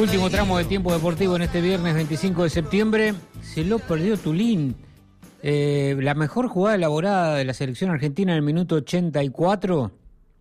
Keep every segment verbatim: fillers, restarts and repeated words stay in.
Último tramo de tiempo deportivo en este viernes veinticinco de septiembre. Se lo perdió Tulín. Eh, la mejor jugada elaborada de la selección argentina en el minuto ochenta y cuatro.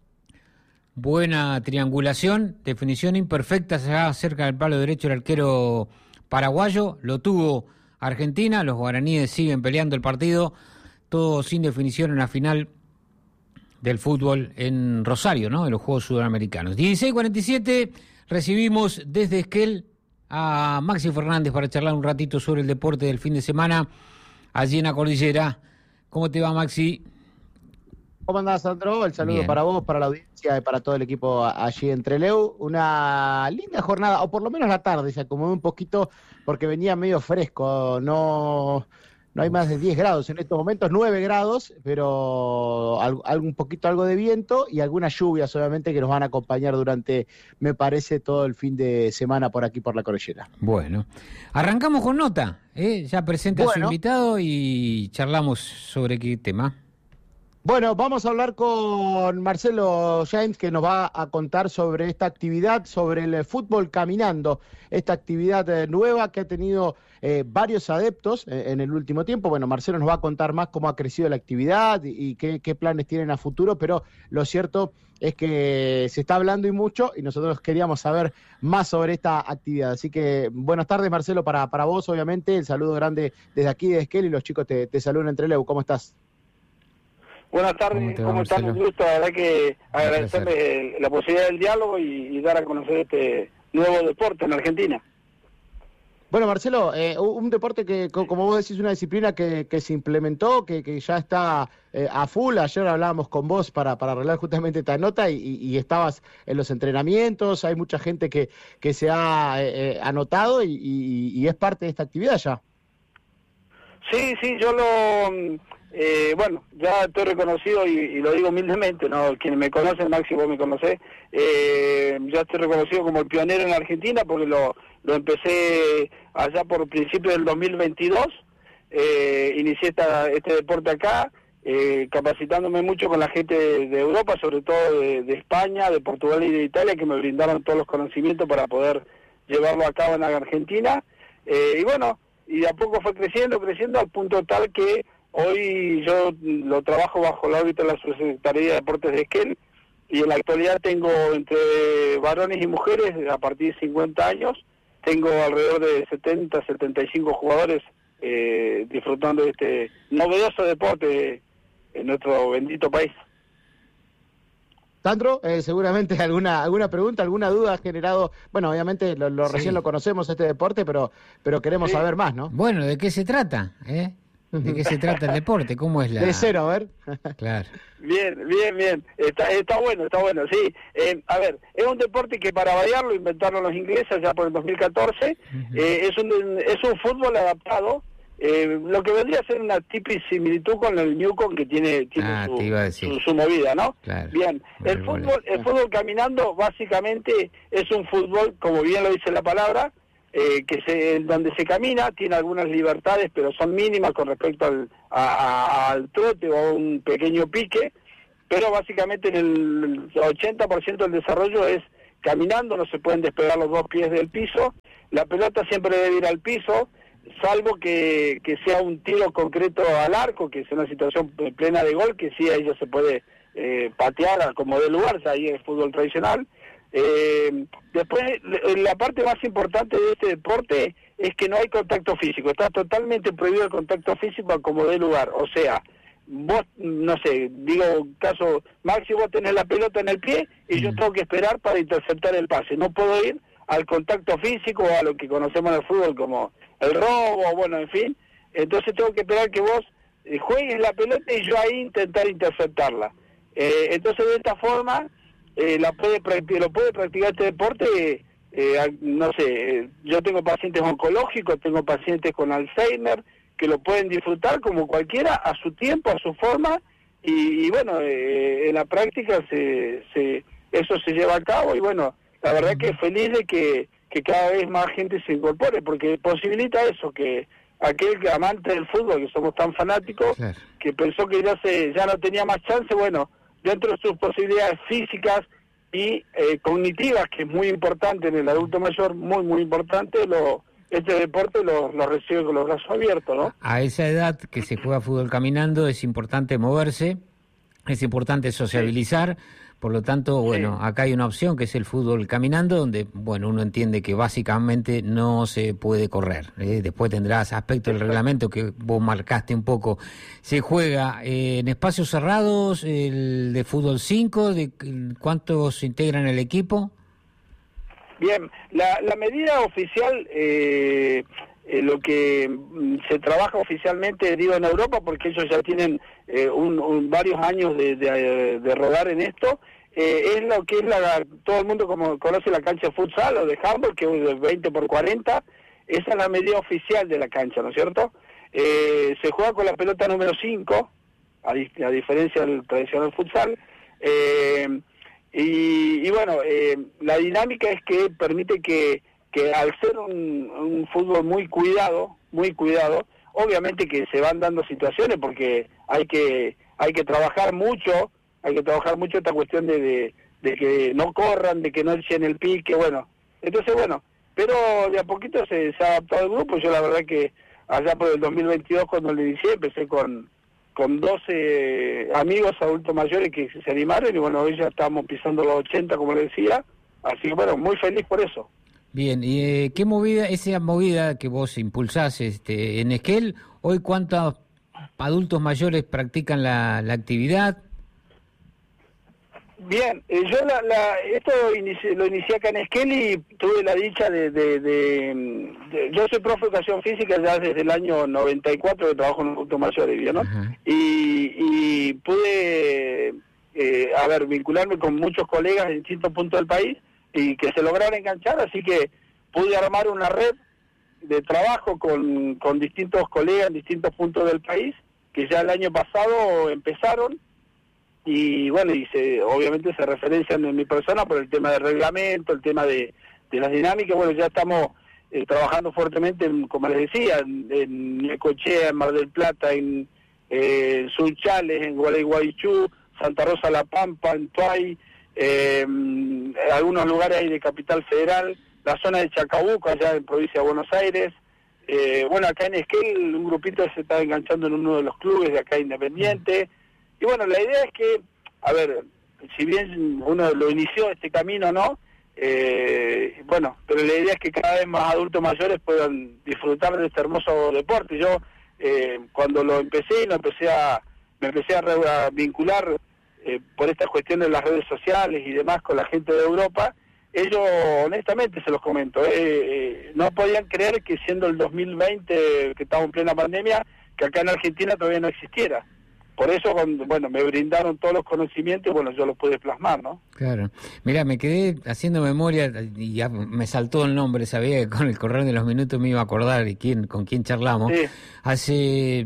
Buena triangulación, definición imperfecta, ya cerca del palo derecho el arquero paraguayo. Lo tuvo Argentina, los guaraníes siguen peleando el partido. Todo sin definición en la final del fútbol en Rosario, ¿no? De los Juegos Sudamericanos. dieciséis cuarenta y siete, recibimos desde Esquel a Maxi Fernández para charlar un ratito sobre el deporte del fin de semana allí en la cordillera. ¿Cómo te va, Maxi? ¿Cómo andás, Sandro? El saludo Bien. para vos, para la audiencia y para todo el equipo allí en Trelew. Una linda jornada, o por lo menos la tarde, se acomodó un poquito porque venía medio fresco. No, no hay más de diez grados en estos momentos, nueve grados, pero algo, algo, un poquito algo de viento y algunas lluvias, obviamente, que nos van a acompañar durante, me parece, todo el fin de semana por aquí, por la cordillera. Bueno, arrancamos con nota, ¿eh? Ya presenta bueno. a su invitado y charlamos sobre qué tema. Bueno, vamos a hablar con Marcelo James, que nos va a contar sobre esta actividad, sobre el fútbol caminando, esta actividad eh, nueva que ha tenido eh, varios adeptos eh, en el último tiempo. Bueno, Marcelo nos va a contar más cómo ha crecido la actividad y, y qué, qué planes tienen a futuro, pero lo cierto es que se está hablando y mucho y nosotros queríamos saber más sobre esta actividad. Así que buenas tardes, Marcelo, para, para vos, obviamente, el saludo grande desde aquí de Esquel y los chicos te, te saludan entre Trelew. ¿Cómo estás? Buenas tardes, ¿cómo, ¿cómo están? Un gusto, la verdad que agradecerles la posibilidad del diálogo y, y dar a conocer este nuevo deporte en Argentina. Bueno, Marcelo, eh, un deporte que, como vos decís, una disciplina que, que se implementó, que, que ya está eh, a full. Ayer hablábamos con vos para, para arreglar justamente esta nota y, y estabas en los entrenamientos, hay mucha gente que, que se ha eh, anotado y, y, y es parte de esta actividad ya. Sí, sí, yo lo... Eh, bueno, ya estoy reconocido y, y lo digo humildemente, ¿no? Quienes me conocen, Maxi, vos me conocés, eh, ya estoy reconocido como el pionero en Argentina porque lo, lo empecé allá por principios del dos mil veintidós, eh, inicié esta, este deporte acá, eh, capacitándome mucho con la gente de, de Europa, sobre todo de, de España, de Portugal y de Italia, que me brindaron todos los conocimientos para poder llevarlo a cabo en la Argentina, eh, y bueno, y de a poco fue creciendo, creciendo al punto tal que hoy yo lo trabajo bajo la órbita de la Subsecretaría de Deportes de Esquel y en la actualidad tengo entre varones y mujeres a partir de cincuenta años, tengo alrededor de setenta, setenta y cinco jugadores eh, disfrutando de este novedoso deporte en nuestro bendito país. Sandro, eh, seguramente alguna alguna pregunta, alguna duda ha generado, bueno, obviamente lo, lo sí. recién lo conocemos este deporte, pero pero queremos sí. saber más, ¿no? Bueno, ¿de qué se trata? ¿Eh? ¿De qué se trata el deporte? ¿Cómo es la...? De cero, a ver. Claro. Bien, bien, bien. Está, está bueno, está bueno, sí. Eh, a ver, es un deporte que para variarlo inventaron los ingleses ya por el dos mil catorce. Uh-huh. eh, es, un, es un fútbol adaptado. Eh, lo que vendría a ser una típica similitud con el Newcom que tiene, tiene ah, su, su, su movida, ¿no? Claro. Bien, el fútbol, el fútbol caminando básicamente es un fútbol, como bien lo dice la palabra, Eh, que se, donde se camina, tiene algunas libertades, pero son mínimas con respecto al, a, a, al trote o a un pequeño pique, pero básicamente en el ochenta por ciento del desarrollo es caminando, no se pueden despegar los dos pies del piso, la pelota siempre debe ir al piso, salvo que, que sea un tiro concreto al arco, que sea una situación plena de gol, que sí, ahí ya se puede eh, patear como de lugar, ahí es fútbol tradicional. Eh, después, la parte más importante de este deporte es que no hay contacto físico, está totalmente prohibido el contacto físico como de lugar, o sea, vos, no sé, digo, caso, Maxi, vos tenés la pelota en el pie y yo tengo que esperar para interceptar el pase, no puedo ir al contacto físico o a lo que conocemos en el fútbol como el robo, bueno, en fin, entonces tengo que esperar que vos eh, juegues la pelota y yo ahí intentar interceptarla, eh, entonces de esta forma Eh, la puede lo puede practicar este deporte, eh, no sé, eh, yo tengo pacientes oncológicos, tengo pacientes con Alzheimer, que lo pueden disfrutar como cualquiera, a su tiempo, a su forma, y, y bueno, eh, en la práctica se, se eso se lleva a cabo, y bueno, la verdad que feliz de que, que cada vez más gente se incorpore, porque posibilita eso, que aquel amante del fútbol, que somos tan fanáticos, claro, que pensó que ya se ya no tenía más chance, bueno, dentro de sus posibilidades físicas y eh, cognitivas, que es muy importante en el adulto mayor, muy, muy importante, lo, este deporte lo, lo recibe con los brazos abiertos, ¿no? A esa edad que se juega fútbol caminando es importante moverse, es importante sociabilizar, sí. Por lo tanto, bueno, sí. Acá hay una opción que es el fútbol caminando, donde, bueno, uno entiende que básicamente no se puede correr. ¿eh? Después tendrás aspecto del reglamento que vos marcaste un poco. Se juega eh, en espacios cerrados, el de fútbol cinco, de ¿cuántos integran el equipo? Bien, la, la medida oficial, eh, eh, lo que se trabaja oficialmente, digo, en Europa, porque ellos ya tienen eh, un, un, varios años de, de, de rodar en esto, eh, es lo que es la, todo el mundo como conoce la cancha de futsal o de handball, que es de veinte por cuarenta, esa es la medida oficial de la cancha, ¿no es cierto? Eh, se juega con la pelota número cinco, a, a diferencia del tradicional futsal, eh, y, y bueno, eh, la dinámica es que permite que, que al ser un, un fútbol muy cuidado, muy cuidado, obviamente que se van dando situaciones porque hay que hay que trabajar mucho, hay que trabajar mucho esta cuestión de, de, de que no corran, de que no echen el pique, bueno, entonces bueno, pero de a poquito se, se ha adaptado el grupo. Yo la verdad que allá por el dos mil veintidós cuando le inicié empecé con con doce amigos adultos mayores que se animaron y bueno, hoy ya estamos pisando los ochenta, como le decía, así que bueno, muy feliz por eso. Bien, ¿y eh, qué movida, esa movida que vos impulsás este, en Esquel, hoy cuántos adultos mayores practican la, la actividad? Bien, eh, yo la, la, esto inici, lo inicié acá en Esquel y tuve la dicha de, de, de, de... Yo soy profe de educación física ya desde el año noventa y cuatro que trabajo en un adulto mayor, ¿no? Y, y pude, eh, a ver, vincularme con muchos colegas en distintos puntos del país y que se lograron enganchar, así que pude armar una red de trabajo con, con distintos colegas en distintos puntos del país, que ya el año pasado empezaron, y bueno, y se, obviamente se referencian en mi persona por el tema del reglamento, el tema de, de las dinámicas. Bueno, ya estamos eh, trabajando fuertemente, en, como les decía, en, en Necochea, en Mar del Plata, en eh, Sunchales, en Gualeguaychú, Santa Rosa La Pampa, en Tuay, eh, algunos lugares ahí de Capital Federal, la zona de Chacabuco, allá en provincia de Buenos Aires. Eh, bueno, acá en Esquel un grupito se está enganchando en uno de los clubes de acá Independiente. Y bueno, la idea es que, a ver, si bien uno lo inició este camino, ¿no? Eh, bueno, pero la idea es que cada vez más adultos mayores puedan disfrutar de este hermoso deporte. Yo, eh, cuando lo empecé, lo empecé a, me empecé a, re, a vincular eh, por estas cuestiones de las redes sociales y demás con la gente de Europa, ellos, honestamente, se los comento, eh, eh, no podían creer que siendo el dos mil veinte, que estamos en plena pandemia, que acá en Argentina todavía no existiera. Por eso, cuando, bueno, me brindaron todos los conocimientos y, bueno, yo los pude plasmar, ¿no? Claro. Mira, me quedé haciendo memoria y ya me saltó el nombre, sabía que con el correr de los minutos me iba a acordar y quién, con quién charlamos. Sí. Hace,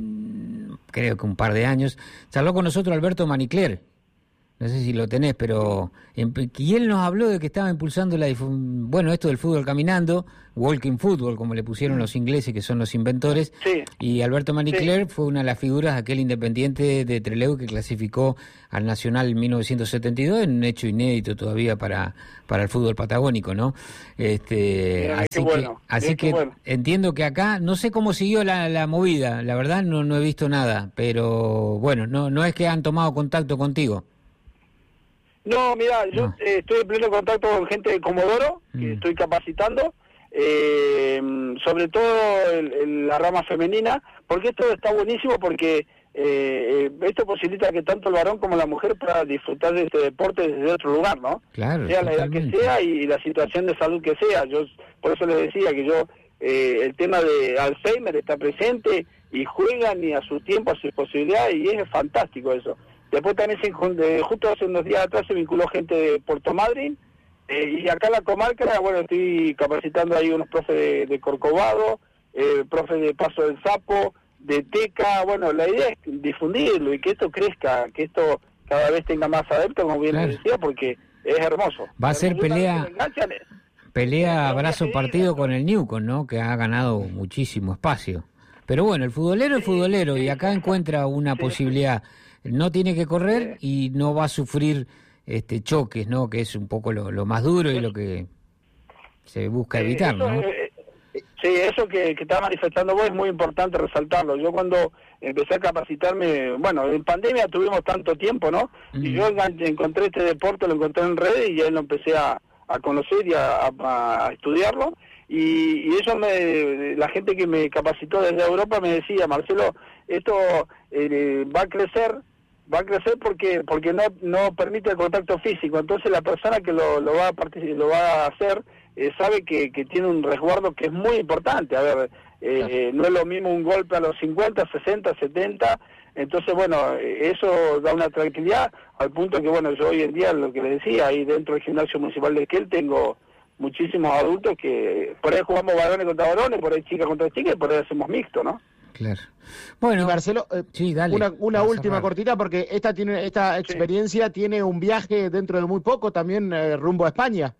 creo que un par de años, charló con nosotros Alberto Manicler. No sé si lo tenés, pero... Y él nos habló de que estaba impulsando la bueno esto del fútbol caminando, walking football, como le pusieron los ingleses, que son los inventores. Sí. Y Alberto Manicler sí. fue una de las figuras de aquel Independiente de Trelew que clasificó al Nacional en mil novecientos setenta y dos, en un hecho inédito todavía para para el fútbol patagónico, ¿no? Este, Mira, así bueno, que, así que bueno. Entiendo que acá, no sé cómo siguió la, la movida, la verdad no, no he visto nada, pero bueno, no, no es que han tomado contacto contigo. No, mira, yo no. eh, estoy en pleno contacto con gente de Comodoro, que mm. estoy capacitando, eh, sobre todo el, el, la rama femenina, porque esto está buenísimo, porque eh, esto posibilita que tanto el varón como la mujer puedan disfrutar de este deporte desde otro lugar, ¿no? Claro, sea la edad que sea y la situación de salud que sea. Yo por eso les decía que yo, eh, el tema de Alzheimer está presente y juegan y a su tiempo, a sus posibilidades, y es fantástico eso. Después también, se, justo hace unos días atrás, se vinculó gente de Puerto Madryn, eh, y acá en la comarca, bueno, estoy capacitando ahí unos profes de, de Corcovado, eh, profes de Paso del Sapo, de Teca. Bueno, la idea es difundirlo y que esto crezca, que esto cada vez tenga más adeptos, como bien claro. les decía, porque es hermoso. Va a ser pelea, pelea abrazo partido con el Newcomb, ¿no? Que ha ganado muchísimo espacio. Pero bueno, el futbolero es futbolero, sí, sí. y acá encuentra una sí. posibilidad. No tiene que correr y no va a sufrir este, choques, ¿no? Que es un poco lo, lo más duro y lo que se busca evitar, eso, ¿no? Eh, sí, eso que, que está manifestando vos es muy importante resaltarlo. Yo cuando empecé a capacitarme, bueno, en pandemia tuvimos tanto tiempo, ¿no? Mm. Y yo encontré este deporte, lo encontré en redes y ahí lo empecé a, a conocer y a, a, a estudiarlo. Y, y eso me, la gente que me capacitó desde Europa me decía, Marcelo, esto eh, va a crecer, va a crecer porque porque no no permite el contacto físico. Entonces la persona que lo, lo va a participar, lo va a hacer eh, sabe que, que tiene un resguardo que es muy importante. A ver, eh, claro. no es lo mismo un golpe a los cincuenta, sesenta, setenta. Entonces, bueno, eso da una tranquilidad al punto que, bueno, yo hoy en día, lo que le decía, ahí dentro del gimnasio municipal de Esquel tengo muchísimos adultos que por ahí jugamos varones contra varones, por ahí chicas contra chicas, y por ahí hacemos mixto, ¿no? Claro. Bueno, y Marcelo, eh, sí, dale, una, una última cerrar. cortita, porque esta tiene esta experiencia sí. tiene un viaje dentro de muy poco también eh, rumbo a España.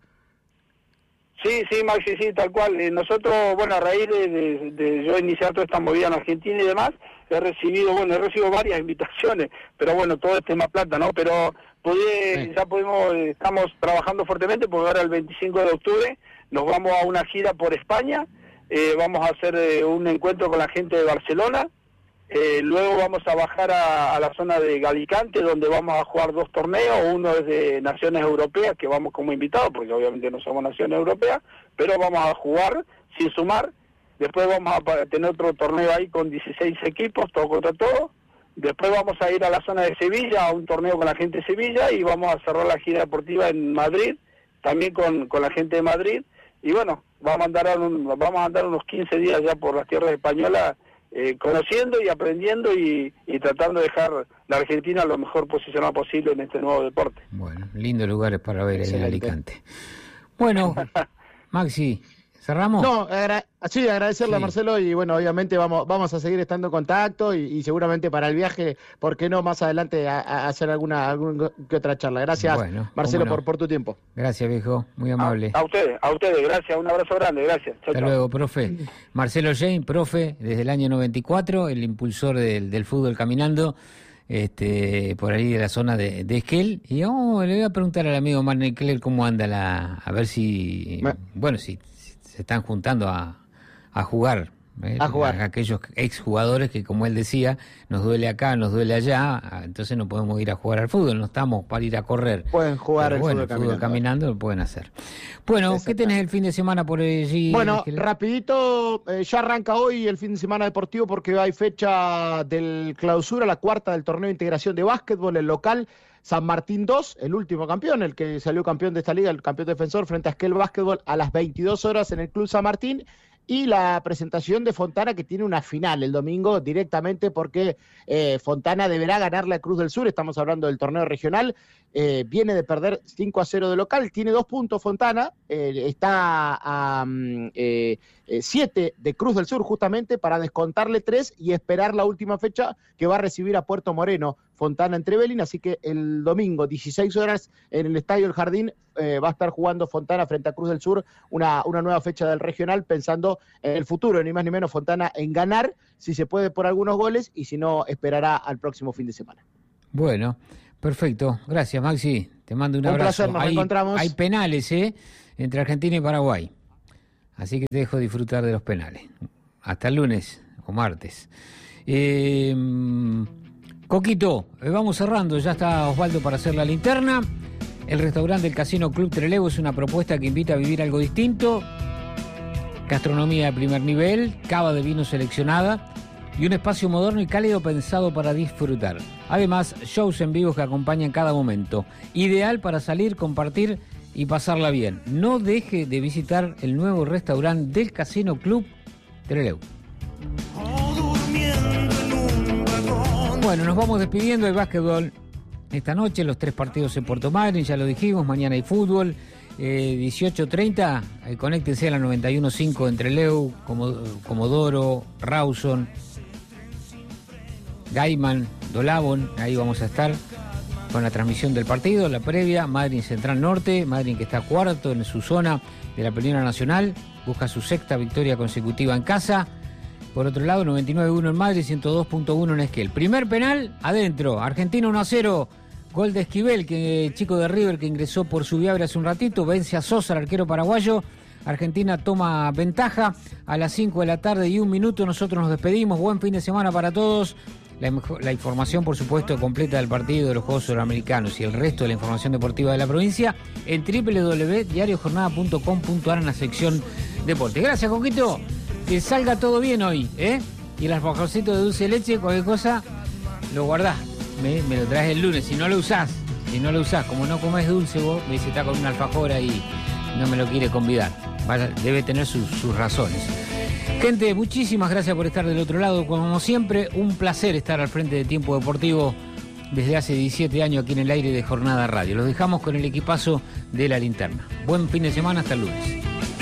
Sí, sí, Maxi, sí, tal cual. Eh, nosotros, bueno, a raíz de, de, de yo iniciar toda esta movida en Argentina y demás, he recibido, bueno, he recibido varias invitaciones, pero bueno, todo es tema plata, ¿no? Pero pude, sí. ya pudimos, estamos trabajando fuertemente porque ahora el veinticinco de octubre nos vamos a una gira por España, eh, vamos a hacer eh, un encuentro con la gente de Barcelona, eh, luego vamos a bajar a, a la zona de Alicante, donde vamos a jugar dos torneos, uno es de Naciones Europeas, que vamos como invitados, porque obviamente no somos Naciones Europeas, pero vamos a jugar sin sumar. Después vamos a tener otro torneo ahí con dieciséis equipos, todo contra todo. Después vamos a ir a la zona de Sevilla, a un torneo con la gente de Sevilla, y vamos a cerrar la gira deportiva en Madrid, también con, con la gente de Madrid. Y bueno, vamos a andar, un, vamos a andar unos quince días ya por las tierras españolas, eh, conociendo y aprendiendo y, y tratando de dejar la Argentina lo mejor posicionada posible en este nuevo deporte. Bueno, lindos lugares para ver ahí en Alicante. Bueno, Maxi, ¿cerramos? No, agra- sí, agradecerle sí. a Marcelo y bueno, obviamente vamos vamos a seguir estando en contacto y, y seguramente para el viaje, ¿por qué no más adelante a, a hacer alguna, alguna que otra charla? Gracias, bueno, Marcelo, no. por, por tu tiempo. Gracias, viejo, muy amable. A, a ustedes, a ustedes, gracias, un abrazo grande, gracias. Chau, Hasta chau. luego, profe. Marcelo James, profe, desde el año noventa y cuatro, el impulsor del, del fútbol caminando, este por ahí de la zona de, de Esquel. Y oh, le voy a preguntar al amigo Manuel Keller cómo anda la... A ver si... Me... Bueno, si... se están juntando a, a jugar, ¿eh? a jugar a aquellos exjugadores que, como él decía, nos duele acá, nos duele allá, entonces no podemos ir a jugar al fútbol, no estamos para ir a correr. Pueden jugar el bueno, fútbol, el fútbol caminando, lo pueden hacer. Bueno, ¿qué tenés el fin de semana por allí? Bueno, rapidito, eh, ya arranca hoy el fin de semana deportivo porque hay fecha del clausura, la cuarta del torneo de integración de básquetbol, el local San Martín dos, el último campeón, el que salió campeón de esta liga, el campeón defensor frente a Esquel Básquetbol a las veintidós horas en el Club San Martín, y la presentación de Fontana, que tiene una final el domingo directamente porque eh, Fontana deberá ganarle a Cruz del Sur, estamos hablando del torneo regional, eh, viene de perder cinco a cero de local, tiene dos puntos Fontana, eh, está a eh, siete de Cruz del Sur justamente para descontarle tres y esperar la última fecha que va a recibir a Puerto Moreno, Fontana en Trevelin, así que el domingo, dieciséis horas en el Estadio El Jardín, eh, va a estar jugando Fontana frente a Cruz del Sur, una, una nueva fecha del regional, pensando en el futuro, ni más ni menos Fontana en ganar, si se puede por algunos goles, y si no, esperará al próximo fin de semana. Bueno, perfecto, gracias Maxi, te mando un, un abrazo. Un placer, nos hay, encontramos. Hay penales, ¿eh? Entre Argentina y Paraguay, así que te dejo disfrutar de los penales. Hasta el lunes o martes. Eh... Coquito, vamos cerrando, ya está Osvaldo para hacer la linterna. El restaurante del Casino Club Trelew es una propuesta que invita a vivir algo distinto. Gastronomía de primer nivel, cava de vino seleccionada y un espacio moderno y cálido pensado para disfrutar. Además, shows en vivo que acompañan cada momento. Ideal para salir, compartir y pasarla bien. No deje de visitar el nuevo restaurante del Casino Club Trelew. Bueno, nos vamos despidiendo del básquetbol esta noche, los tres partidos en Puerto Madryn, ya lo dijimos, mañana hay fútbol, eh, dieciocho treinta, eh, conéctense a la noventa y uno punto cinco entre Trelew, Comodoro, Rawson, Gaiman, Dolabon, ahí vamos a estar con la transmisión del partido, la previa, Madryn Central Norte, Madryn que está cuarto en su zona de la Primera Nacional, busca su sexta victoria consecutiva en casa. Por otro lado, noventa y nueve punto uno en Madrid, ciento dos punto uno en Esquel. Primer penal, adentro. Argentina uno a cero Gol de Esquivel, que chico de River que ingresó por Subiabre hace un ratito, vence a Sosa, el arquero paraguayo. Argentina toma ventaja a las cinco de la tarde y un minuto. Nosotros nos despedimos. Buen fin de semana para todos. La, la información, por supuesto, completa del partido de los Juegos Suramericanos y el resto de la información deportiva de la provincia en doble u doble u doble u punto diario jornada punto com punto ar en la sección deporte. Gracias, Coquito. Que salga todo bien hoy, ¿eh? Y el alfajorcito de dulce de leche, cualquier cosa, lo guardás. Me, me lo traes el lunes. Si no lo usás, si no lo usás, como no comés dulce vos, me dice, está con un alfajor ahí, no me lo quiere convidar. Vaya, debe tener sus, sus razones. Gente, muchísimas gracias por estar del otro lado. Como siempre, un placer estar al frente de Tiempo Deportivo desde hace diecisiete años aquí en el aire de Jornada Radio. Los dejamos con el equipazo de La Linterna. Buen fin de semana, hasta el lunes.